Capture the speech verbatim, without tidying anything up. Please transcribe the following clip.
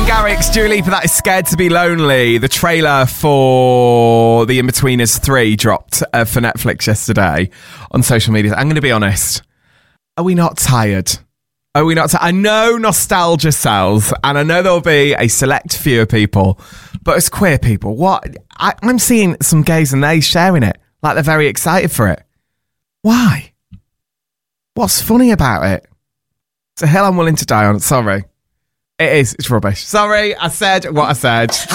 Garrix, Dua Lipa, that is Scared to Be Lonely. The trailer for The Inbetweeners three dropped uh, for Netflix yesterday on social media. I'm going to be honest. Are we not tired? Are we not tired? I know nostalgia sells, and I know there'll be a select few of people, but as queer people, what? I, I'm seeing some gays and they sharing it. Like they're very excited for it. Why? What's funny about it? It's a hill I'm willing to die on. Sorry. It is. It's rubbish. Sorry, I said what I said.